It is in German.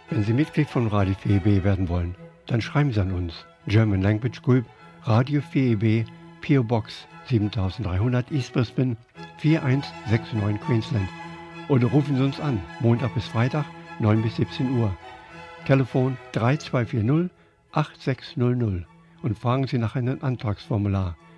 Wenn Sie Mitglied von Radio 4EB werden wollen, dann schreiben Sie an uns. German Language Group, Radio 4EB, PO Box 7300 East Brisbane 4169 Queensland. Oder rufen Sie uns an, Montag bis Freitag, 9 bis 17 Uhr. Telefon 3240 8600 und fragen Sie nach einem Antragsformular.